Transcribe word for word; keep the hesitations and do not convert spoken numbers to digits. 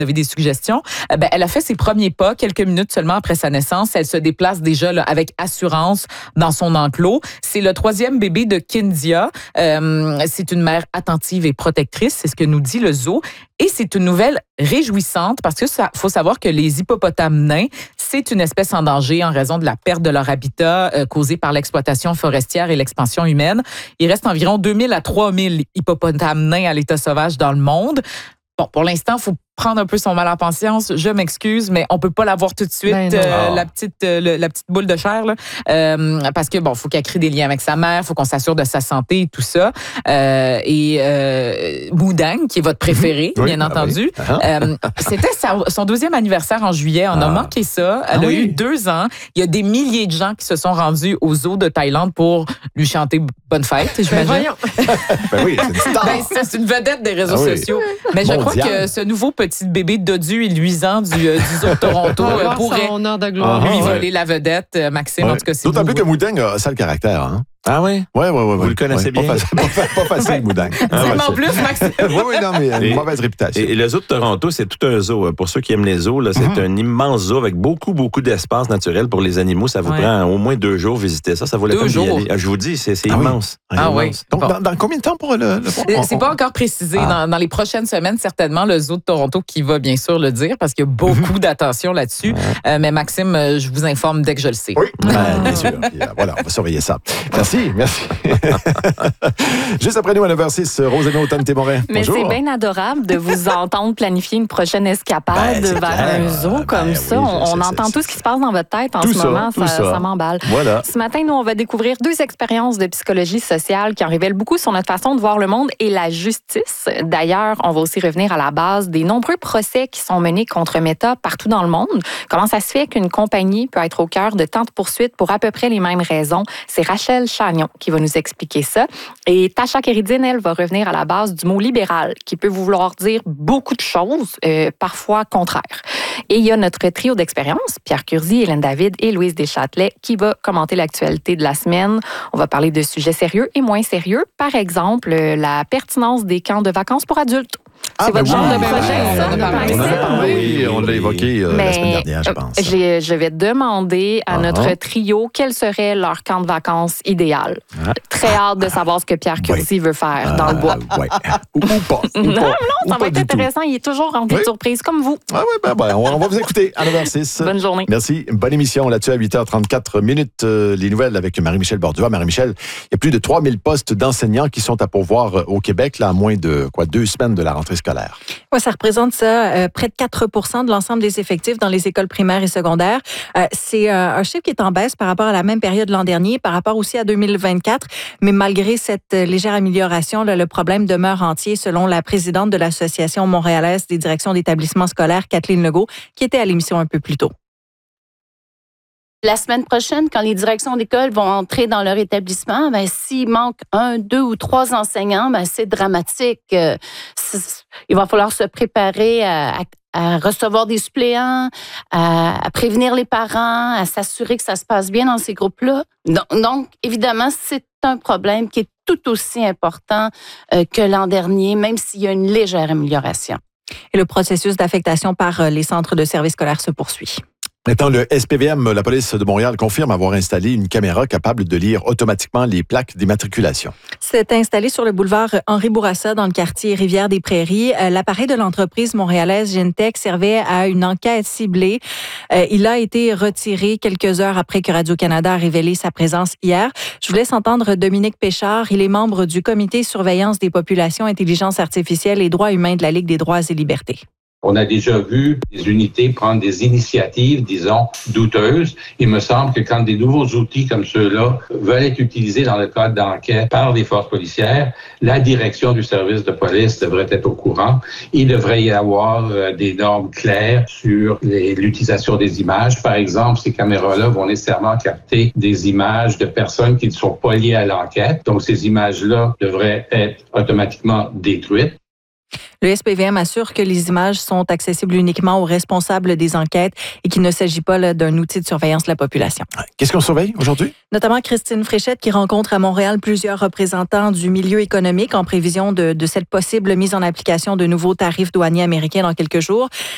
Vous avez des suggestions? Euh, ben, elle a fait ses premiers pas quelques minutes seulement après sa naissance. Elle se déplace déjà là, avec assurance dans son enclos. C'est le troisième bébé de Kindia. Euh, c'est une mère attentive et protectrice, c'est ce que nous dit le zoo. Et c'est une nouvelle réjouissante parce que ça, faut savoir que les hippopotames nains, c'est une espèce en danger en raison de la perte de leur habitat euh, causée par l'exploitation forestière et l'expansion humaine. Il reste environ deux mille à trois mille hippopotames nains à l'état sauvage dans le monde. Bon, pour l'instant, il faut prendre un peu son mal en patience. Je m'excuse, mais on peut pas l'avoir tout de suite, Ben euh, la petite euh, le, la petite boule de chair, là, euh, parce que bon, faut qu'elle crée des liens avec sa mère, faut qu'on s'assure de sa santé et tout ça. Euh, et euh, Moudang, qui est votre préféré, oui, bien ah entendu, oui. Uh-huh. euh, c'était sa, son deuxième anniversaire en juillet. On Ah. a manqué ça. Elle Ah a oui. eu deux ans. Il y a des milliers de gens qui se sont rendus au zoo de Thaïlande pour lui chanter bonne fête. Ben J'imagine. voyons. Ben oui, c'est une star. Ben, c'est c'est une vedette des réseaux Ah oui. sociaux. Mais je crois Mondial. que ce nouveau petit bébé dodu et luisant du, euh, du zoo de Toronto On va euh, voir pourrait son heure de gloire. Ah, lui ouais. voler la vedette. Euh, Maxime, en Ouais. tout cas, c'est D'autant plus vous. que Moudang a ça le caractère. Hein? Ah oui? Oui, oui, oui. Vous le connaissez bien? Pas facile, pas, fa- pas facile Moudang. Dis-moi en plus, Maxime. Oui, oui, non, mais il a une Et- mauvaise réputation. Et, et le zoo de Toronto, c'est tout un zoo. Pour ceux qui aiment les zoos, là, c'est Mhm. un immense zoo avec beaucoup, beaucoup d'espace naturel pour les animaux. Ça vous Ouais. prend au moins deux jours visiter ça. Ça vaut la Deux peine d'y jours. aller. Ah, je vous dis, c'est c'est Ah oui. immense. Ah oui. Immense. Donc, Bon. dans, dans combien de temps pour le, le C'est- on- C'est on- pas encore précisé. Ah. Dans, dans les prochaines semaines, certainement, le zoo de Toronto qui va bien sûr le dire parce qu'il y a beaucoup d'attention là-dessus. Euh, mais Maxime, euh, je vous informe dès que je le sais. Oui, ben, bien sûr. Puis, euh, voilà, on va surveiller ça. Merci, merci. Juste après nous, à neuf heures six, Rosemary Automne-Témorin. Mais Bonjour. c'est bien adorable de vous entendre planifier une prochaine escapade Ben, c'est vers clair. un zoo Ben, comme oui, ça. je- on c'est- on c'est- entend c'est- tout ce qui se passe dans votre tête en Tout ce ça, moment. tout Ça, ça. ça m'emballe. Voilà. Ce matin, nous, on va découvrir deux expériences de psychologie sociale qui en révèlent beaucoup sur notre façon de voir le monde et la justice. D'ailleurs, on va aussi revenir à la base des nombreux procès qui sont menés contre Meta partout dans le monde. Comment ça se fait qu'une compagnie peut être au cœur de tant de poursuites pour à peu près les mêmes raisons? C'est Rachel Chagnon qui va nous expliquer ça. Et Tasha Kéridine, elle, va revenir à la base du mot libéral, qui peut vouloir dire beaucoup de choses, euh, parfois contraires. Et il y a notre trio d'expériences, Pierre Curzi, Hélène David et Louise Deschâtelet, qui va commenter l'actualité de la semaine. On va parler de sujets sérieux et moins sérieux. Par exemple, euh, la pertinence des camps de vacances pour adultes. Ah, C'est ben votre genre oui. de projet, Ouais, ça, on en a par parlé. exemple? Ah oui, on l'a évoqué euh, la Mais, semaine dernière, je euh, pense. j'ai- Je vais demander à Ah. notre trio quel serait leur camp de vacances idéal. Ah. Très hâte de savoir ce que Pierre Curzi veut faire dans le bois. Euh, ouais. Ou, ou pas. Ou Non, pas. non, Ou ça pas va être du tout. intéressant. Il est toujours rempli Oui. de surprises, comme vous. Ah oui, ben, ben, on, on va vous écouter à neuf heures six. Bonne journée. Merci. Bonne émission là-dessus à huit heures trente-quatre minutes. Euh, les nouvelles avec Marie-Michel Bordua. Marie-Michel, il y a plus de trois mille postes d'enseignants qui sont à pourvoir euh, au Québec, là, à moins de quoi, deux semaines de la rentrée scolaire. Ouais, ça représente ça, euh, près de quatre pour cent de l'ensemble des effectifs dans les écoles primaires et secondaires. Euh, c'est euh, un chiffre qui est en baisse par rapport à la même période l'an dernier, par rapport aussi à deux mille vingt-quatre. Mais malgré cette euh, légère amélioration, là, le problème demeure entier, selon la présidente de l'Association montréalaise des directions d'établissements scolaires, Kathleen Legault, qui était à l'émission un peu plus tôt. La semaine prochaine, quand les directions d'école vont entrer dans leur établissement, ben, s'il manque un, deux ou trois enseignants, ben, c'est dramatique. Euh, c'est- il va falloir se préparer à, à- à recevoir des suppléants, à, à prévenir les parents, à s'assurer que ça se passe bien dans ces groupes-là. Donc, donc, évidemment, c'est un problème qui est tout aussi important euh, que l'an dernier, même s'il y a une légère amélioration. Et le processus d'affectation par euh, les centres de services scolaires se poursuit. Maintenant, le S P V M, la police de Montréal, confirme avoir installé une caméra capable de lire automatiquement les plaques d'immatriculation. C'est installé sur le boulevard Henri Bourassa, dans le quartier Rivière-des-Prairies. Euh, L'appareil de l'entreprise montréalaise Gentech servait à une enquête ciblée. Euh, il a été retiré quelques heures après que Radio-Canada a révélé sa présence hier. Je vous laisse entendre Dominique Péchard. Il est membre du comité surveillance des populations, intelligence artificielle et droits humains de la Ligue des droits et libertés. On a déjà vu des unités prendre des initiatives, disons, douteuses. Il me semble que quand des nouveaux outils comme ceux-là veulent être utilisés dans le cadre d'enquête par les forces policières, la direction du service de police devrait être au courant. Il devrait y avoir euh, des normes claires sur les- l'utilisation des images. Par exemple, ces caméras-là vont nécessairement capter des images de personnes qui ne sont pas liées à l'enquête. Donc, ces images-là devraient être automatiquement détruites. Le S P V M assure que les images sont accessibles uniquement aux responsables des enquêtes et qu'il ne s'agit pas là, d'un outil de surveillance de la population. Qu'est-ce qu'on surveille aujourd'hui? Notamment Christine Fréchette qui rencontre à Montréal plusieurs représentants du milieu économique en prévision de, de cette possible mise en application de nouveaux tarifs douaniers américains dans quelques jours.